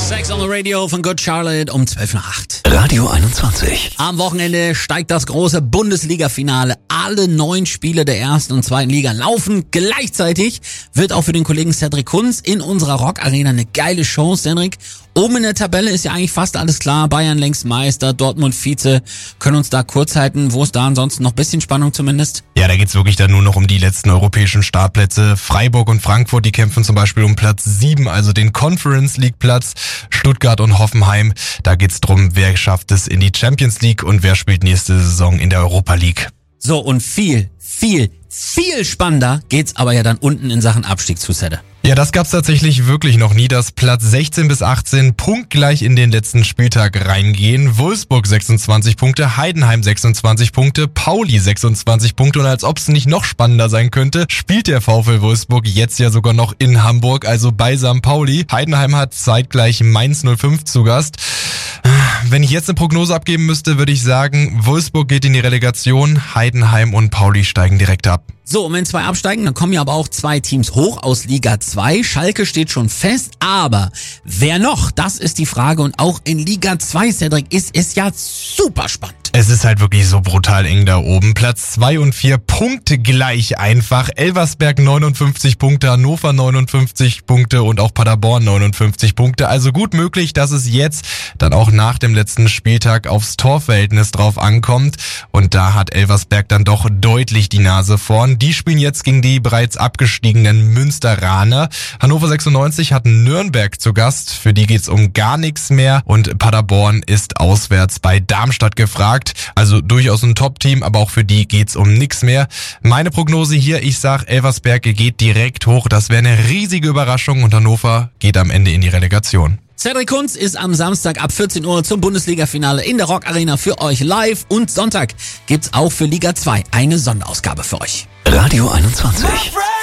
Sex on the Radio von Good Charlotte um 12:08. Radio 21. Am Wochenende steigt das große Bundesliga-Finale. Alle 9 Spiele der ersten und zweiten Liga laufen gleichzeitig. Wird auch für den Kollegen Cedric Kunz in unserer Rock Arena eine geile Show, Cedric. Oben in der Tabelle ist ja eigentlich fast alles klar. Bayern längst Meister, Dortmund Vize. Können uns da kurz halten. Wo ist da ansonsten noch ein bisschen Spannung zumindest? Ja, da geht's wirklich dann nur noch um die letzten europäischen Startplätze. Freiburg und Frankfurt, die kämpfen zum Beispiel um Platz 7, also den Conference League Platz. Stuttgart und Hoffenheim, da geht's drum, wer schafft es in die Champions League und wer spielt nächste Saison in der Europa League. So, und viel spannender geht's aber ja dann unten in Sachen Abstieg zu, Cedric. Ja, das gab's tatsächlich wirklich noch nie, dass Platz 16 bis 18 punktgleich in den letzten Spieltag reingehen. Wolfsburg 26 Punkte, Heidenheim 26 Punkte, Pauli 26 Punkte und als ob es nicht noch spannender sein könnte, spielt der VfL Wolfsburg jetzt ja sogar noch in Hamburg, also bei St. Pauli. Heidenheim hat zeitgleich Mainz 05 zu Gast. Wenn ich jetzt eine Prognose abgeben müsste, würde ich sagen, Wolfsburg geht in die Relegation, Heidenheim und Pauli steigen direkt ab. So, und wenn 2 absteigen, dann kommen ja aber auch 2 Teams hoch aus Liga 2. Schalke steht schon fest, aber wer noch? Das ist die Frage. Und auch in Liga 2, Cedric, ist es ja super spannend. Es ist halt wirklich so brutal eng da oben. Platz 2 und 4 Punkte gleich einfach. Elversberg 59 Punkte, Hannover 59 Punkte und auch Paderborn 59 Punkte. Also gut möglich, dass es jetzt dann auch nach dem letzten Spieltag aufs Torverhältnis drauf ankommt. Und da hat Elversberg dann doch deutlich die Nase vorn. Die spielen jetzt gegen die bereits abgestiegenen Münsteraner. Hannover 96 hat Nürnberg zu Gast. Für die geht's um gar nichts mehr. Und Paderborn ist auswärts bei Darmstadt gefragt. Also durchaus ein Top-Team, aber auch für die geht's um nichts mehr. Meine Prognose hier, ich sag, Elversberg geht direkt hoch. Das wäre eine riesige Überraschung und Hannover geht am Ende in die Relegation. Cedric Kunz ist am Samstag ab 14 Uhr zum Bundesliga-Finale in der Rock Arena für euch live. Und Sonntag gibt's auch für Liga 2 eine Sonderausgabe für euch. Radio 21.